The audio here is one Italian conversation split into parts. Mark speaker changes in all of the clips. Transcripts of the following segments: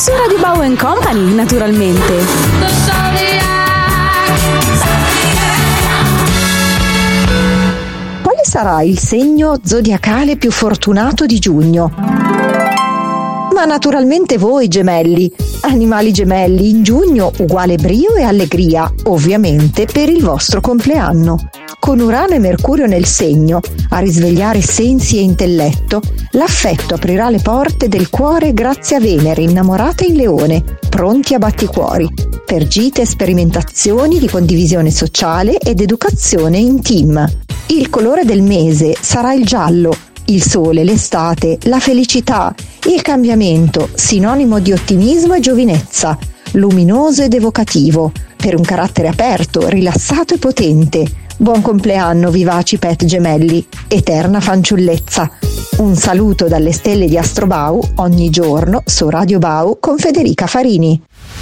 Speaker 1: Su Radio Bau Company, naturalmente.
Speaker 2: Quale sarà il segno zodiacale più fortunato di giugno? Ma naturalmente voi, gemelli. Animali gemelli, in giugno uguale brio e allegria, ovviamente per il vostro compleanno. Con Urano e Mercurio nel segno, a risvegliare sensi e intelletto, l'affetto aprirà le porte del cuore grazie a Venere innamorata in Leone, pronti a batticuori, per gite e sperimentazioni di condivisione sociale ed educazione in team. Il colore del mese sarà il giallo, il sole, l'estate, la felicità, il cambiamento, sinonimo di ottimismo e giovinezza, luminoso ed evocativo, per un carattere aperto, rilassato e potente. Buon compleanno, vivaci pet gemelli, eterna fanciullezza. Un saluto dalle stelle di Astrobau ogni giorno su Radio Bau con Federica Farini.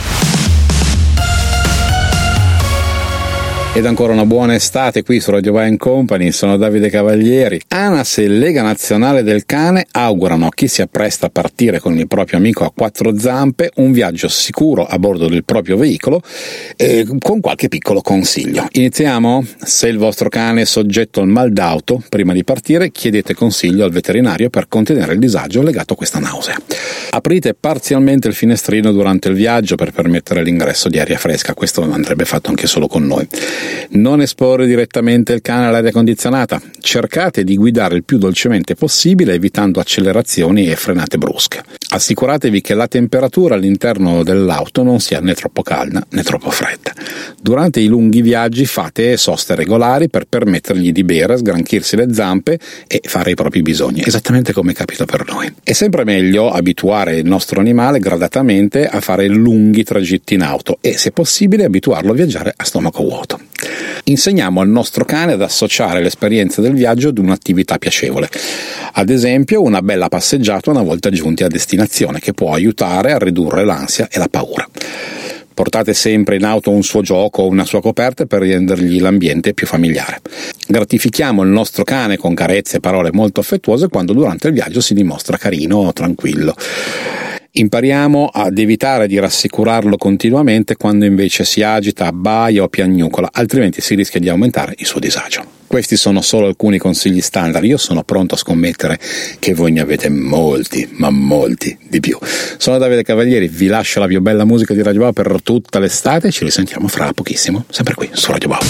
Speaker 3: Ed ancora una buona estate qui su Radio Bau Company, sono Davide Cavalieri. ANAS e Lega Nazionale del Cane augurano a chi si appresta a partire con il proprio amico a quattro zampe un viaggio sicuro a bordo del proprio veicolo, con qualche piccolo consiglio. Iniziamo? Se il vostro cane è soggetto al mal d'auto, prima di partire chiedete consiglio al veterinario per contenere il disagio legato a questa nausea. Aprite parzialmente il finestrino durante il viaggio per permettere l'ingresso di aria fresca, questo andrebbe fatto anche solo con noi. Non esporre direttamente il cane all'aria condizionata. Cercate di guidare il più dolcemente possibile, evitando accelerazioni e frenate brusche. Assicuratevi che la temperatura all'interno dell'auto non sia né troppo calda né troppo fredda. Durante i lunghi viaggi fate soste regolari per permettergli di bere, sgranchirsi le zampe e fare i propri bisogni, esattamente come capita per noi. È sempre meglio abituare il nostro animale gradatamente a fare lunghi tragitti in auto e, se possibile, abituarlo a viaggiare a stomaco vuoto. Insegniamo al nostro cane ad associare l'esperienza del viaggio ad un'attività piacevole. Ad esempio, una bella passeggiata una volta giunti a destinazione, che può aiutare a ridurre l'ansia e la paura. Portate sempre in auto un suo gioco o una sua coperta per rendergli l'ambiente più familiare. Gratifichiamo il nostro cane con carezze e parole molto affettuose quando durante il viaggio si dimostra carino o tranquillo. Impariamo ad evitare di rassicurarlo continuamente quando invece si agita, abbaia o piagnucola, altrimenti si rischia di aumentare il suo disagio. Questi sono solo alcuni consigli standard, io sono pronto a scommettere che voi ne avete molti, ma molti di più. Sono Davide Cavalieri, vi lascio la più bella musica di Radio Bau per tutta l'estate e ci risentiamo fra pochissimo, sempre qui su Radio Bau.